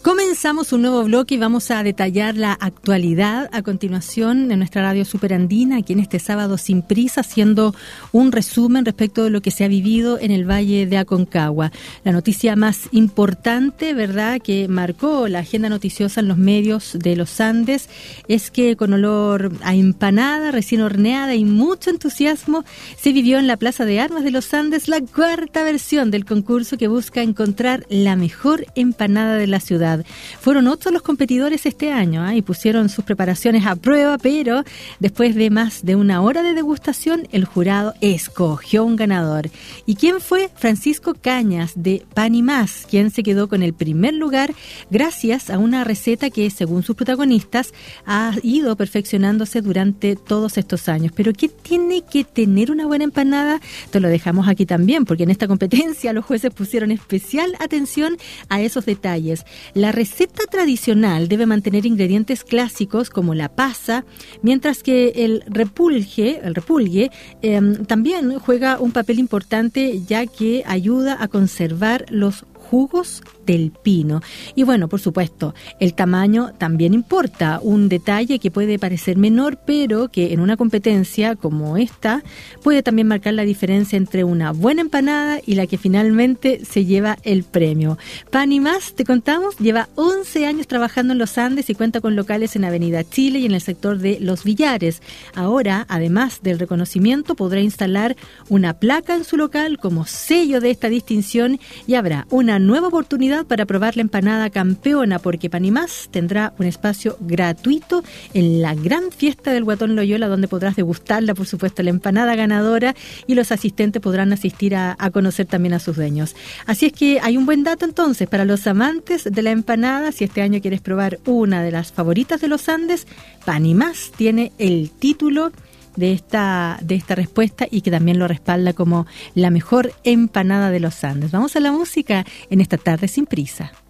Comenzamos un nuevo bloque y vamos a detallar la actualidad a continuación en nuestra radio superandina, aquí en este sábado sin prisa, haciendo un resumen respecto de lo que se ha vivido en el Valle de Aconcagua. La noticia más importante, ¿verdad?, que marcó la agenda noticiosa en los medios de los Andes es que con olor a empanada recién horneada y mucho entusiasmo se vivió en la Plaza de Armas de los Andes la cuarta versión del concurso que busca encontrar la mejor empanada de la ciudad. Fueron 8 los competidores este año y pusieron sus preparaciones a prueba, pero después de más de una hora de degustación, el jurado escogió un ganador. ¿Y quién fue? Francisco Cañas, de Pan y Más, quien se quedó con el primer lugar gracias a una receta que, según sus protagonistas, ha ido perfeccionándose durante todos estos años. ¿Pero qué tiene que tener una buena empanada? Te lo dejamos aquí también, porque en esta competencia los jueces pusieron especial atención a esos detalles. La receta tradicional debe mantener ingredientes clásicos como la pasa, mientras que el repulgue también juega un papel importante, ya que ayuda a conservar los jugos del pino. Y bueno, por supuesto, el tamaño también importa, un detalle que puede parecer menor, pero que en una competencia como esta puede también marcar la diferencia entre una buena empanada y la que finalmente se lleva el premio. Pan y Más, te contamos, lleva 11 años trabajando en los Andes y cuenta con locales en Avenida Chile y en el sector de Los Villares. Ahora, además del reconocimiento, podrá instalar una placa en su local como sello de esta distinción y habrá una nueva oportunidad para probar la empanada campeona, porque Pan y Más tendrá un espacio gratuito en la gran fiesta del Guatón Loyola, donde podrás degustarla, por supuesto, la empanada ganadora, y los asistentes podrán asistir a conocer también a sus dueños. Así es que hay un buen dato entonces para los amantes de la empanada. Si este año quieres probar una de las favoritas de los Andes, Pan y Más tiene el título de esta respuesta y que también lo respalda como la mejor empanada de los Andes. Vamos a la música en esta tarde sin prisa.